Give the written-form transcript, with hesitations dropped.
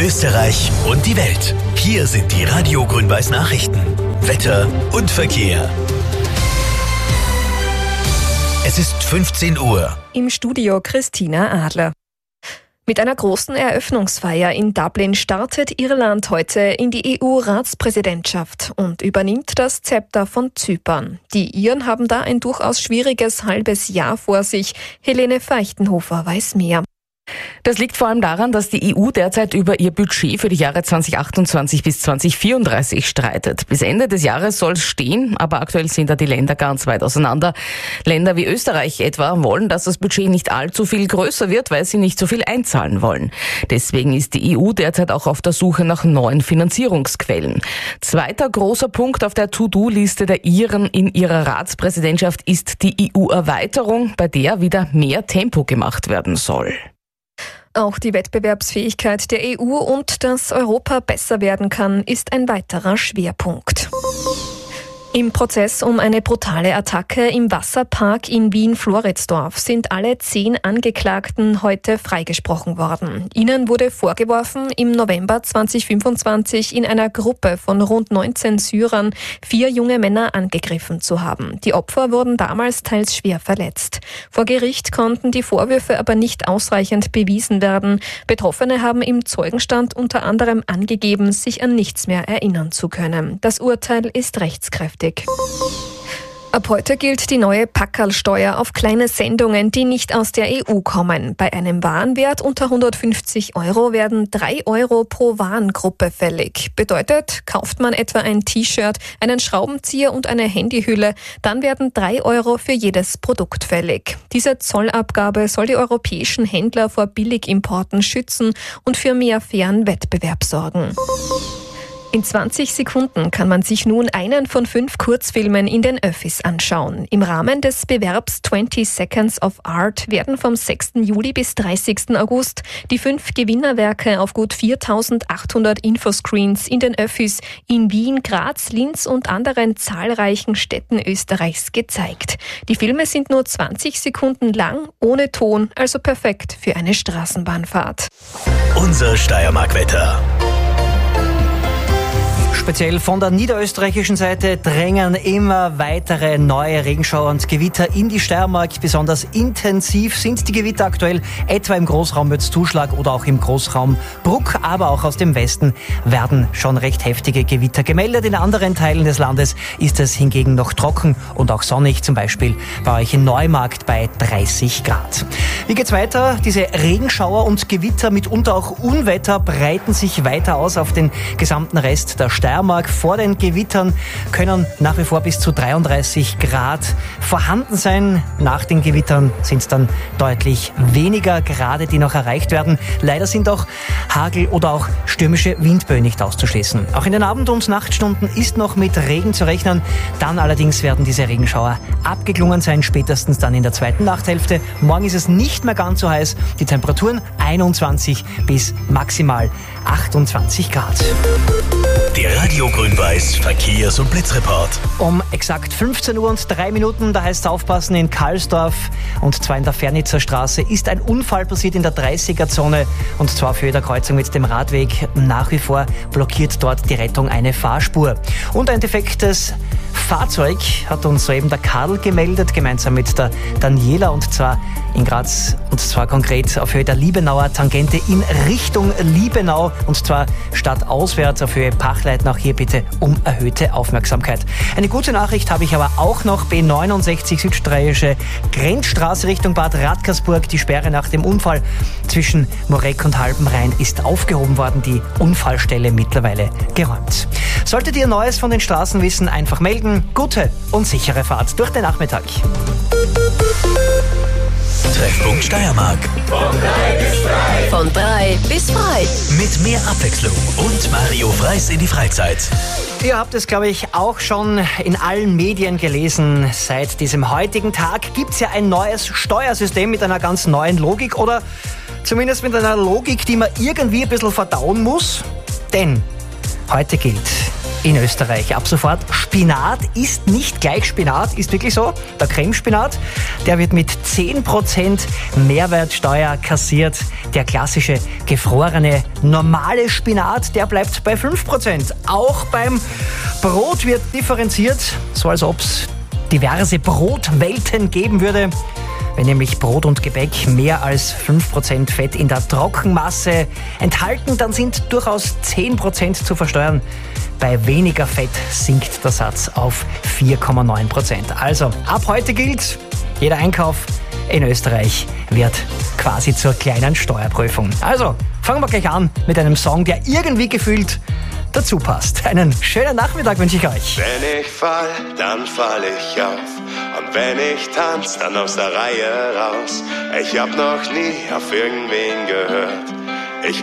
Österreich und die Welt. Hier sind die Radio Grün-Weiß Nachrichten. Wetter und Verkehr. Es ist 15 Uhr. Im Studio Christina Adler. Mit einer großen Eröffnungsfeier in Dublin startet Irland heute in die EU-Ratspräsidentschaft und übernimmt das Zepter von Zypern. Die Iren haben da ein durchaus schwieriges halbes Jahr vor sich. Helene Feichtenhofer weiß mehr. Das liegt vor allem daran, dass die EU derzeit über ihr Budget für die Jahre 2028 bis 2034 streitet. Bis Ende des Jahres soll es stehen, aber aktuell sind da die Länder ganz weit auseinander. Länder wie Österreich etwa wollen, dass das Budget nicht allzu viel größer wird, weil sie nicht so viel einzahlen wollen. Deswegen ist die EU derzeit auch auf der Suche nach neuen Finanzierungsquellen. Zweiter großer Punkt auf der To-Do-Liste der Iren in ihrer Ratspräsidentschaft ist die EU-Erweiterung, bei der wieder mehr Tempo gemacht werden soll. Auch die Wettbewerbsfähigkeit der EU und dass Europa besser werden kann, ist ein weiterer Schwerpunkt. Im Prozess um eine brutale Attacke im Wasserpark in Wien-Floridsdorf sind alle 10 Angeklagten heute freigesprochen worden. Ihnen wurde vorgeworfen, im November 2025 in einer Gruppe von rund 19 Syrern 4 junge Männer angegriffen zu haben. Die Opfer wurden damals teils schwer verletzt. Vor Gericht konnten die Vorwürfe aber nicht ausreichend bewiesen werden. Betroffene haben im Zeugenstand unter anderem angegeben, sich an nichts mehr erinnern zu können. Das Urteil ist rechtskräftig. Ab heute gilt die neue Packerlsteuer auf kleine Sendungen, die nicht aus der EU kommen. Bei einem Warenwert unter 150 € werden 3 € pro Warengruppe fällig. Bedeutet, kauft man etwa ein T-Shirt, einen Schraubenzieher und eine Handyhülle, dann werden 3 € für jedes Produkt fällig. Diese Zollabgabe soll die europäischen Händler vor Billigimporten schützen und für mehr fairen Wettbewerb sorgen. In 20 Sekunden kann man sich nun einen von 5 Kurzfilmen in den Öffis anschauen. Im Rahmen des Bewerbs 20 Seconds of Art werden vom 6. Juli bis 30. August die 5 Gewinnerwerke auf gut 4.800 Infoscreens in den Öffis in Wien, Graz, Linz und anderen zahlreichen Städten Österreichs gezeigt. Die Filme sind nur 20 Sekunden lang, ohne Ton, also perfekt für eine Straßenbahnfahrt. Unser Steiermark-Wetter. Speziell von der niederösterreichischen Seite drängen immer weitere neue Regenschauer und Gewitter in die Steiermark. Besonders intensiv sind die Gewitter aktuell, etwa im Großraum Mürzzuschlag oder auch im Großraum Bruck. Aber auch aus dem Westen werden schon recht heftige Gewitter gemeldet. In anderen Teilen des Landes ist es hingegen noch trocken und auch sonnig, zum Beispiel bei euch in Neumarkt bei 30 Grad. Wie geht's weiter? Diese Regenschauer und Gewitter, mitunter auch Unwetter, breiten sich weiter aus auf den gesamten Rest der Steiermark. Vor den Gewittern können nach wie vor bis zu 33 Grad vorhanden sein. Nach den Gewittern sind es dann deutlich weniger Grade, die noch erreicht werden. Leider sind auch Hagel oder auch stürmische Windböen nicht auszuschließen. Auch in den Abend- und Nachtstunden ist noch mit Regen zu rechnen. Dann allerdings werden diese Regenschauer abgeklungen sein, spätestens dann in der zweiten Nachthälfte. Morgen ist es nicht mehr ganz so heiß. Die Temperaturen 21 bis maximal 28 Grad. Der Radio Grün-Weiß Verkehrs- und Blitzreport. Um exakt 15 Uhr und 3 Minuten, da heißt es aufpassen, in Karlsdorf und zwar in der Fernitzer Straße ist ein Unfall passiert in der 30er-Zone und zwar für der Kreuzung mit dem Radweg. Nach wie vor blockiert dort die Rettung eine Fahrspur. Und ein defektes Fahrzeug hat uns soeben der Karl gemeldet, gemeinsam mit der Daniela und zwar in Graz und zwar konkret auf Höhe der Liebenauer Tangente in Richtung Liebenau und zwar stadtauswärts auf Höhe Pachleitnach. Hier bitte um erhöhte Aufmerksamkeit. Eine gute Nachricht habe ich aber auch noch. B69 Südsteirische Grenzstraße Richtung Bad Radkersburg. Die Sperre nach dem Unfall zwischen Moreck und Halbenrhein ist aufgehoben worden. Die Unfallstelle mittlerweile geräumt. Solltet ihr Neues von den Straßen wissen, einfach melden. Gute und sichere Fahrt durch den Nachmittag. Treffpunkt Steiermark. Von 3 bis frei. Mit mehr Abwechslung und Mario Freis in die Freizeit. Ihr habt es, glaube ich, auch schon in allen Medien gelesen. Seit diesem heutigen Tag gibt es ja ein neues Steuersystem mit einer ganz neuen Logik oder zumindest mit einer Logik, die man irgendwie ein bisschen verdauen muss. Denn heute gilt, in Österreich. Ab sofort Spinat ist nicht gleich Spinat, ist wirklich so. Der Cremespinat, der wird mit 10% Mehrwertsteuer kassiert. Der klassische gefrorene normale Spinat, der bleibt bei 5%. Auch beim Brot wird differenziert, so als ob es diverse Brotwelten geben würde. Wenn nämlich Brot und Gebäck mehr als 5% Fett in der Trockenmasse enthalten, dann sind durchaus 10% zu versteuern. Bei weniger Fett sinkt der Satz auf 4,9%. Also ab heute gilt, jeder Einkauf in Österreich wird quasi zur kleinen Steuerprüfung. Also fangen wir gleich an mit einem Song, der irgendwie gefühlt dazu passt. Einen schönen Nachmittag wünsche ich euch. Wenn ich fall, dann fall ich auf. Und wenn ich tanz, dann aus der Reihe raus. Ich hab noch nie auf irgendwen gehört,